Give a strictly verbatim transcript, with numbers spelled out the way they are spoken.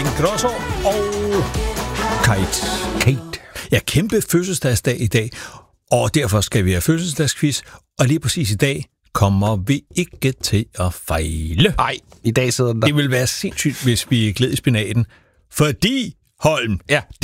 Ingrosso og Kate. Kate. Ja, kæmpe fødselsdagsdag i dag, og derfor skal vi have fødselsdagsquiz, og lige præcis i dag kommer vi ikke til at fejle. Nej, i dag sidder den der. Det vil være sindssygt, hvis vi gled i spinaten, fordi, Holm, ja.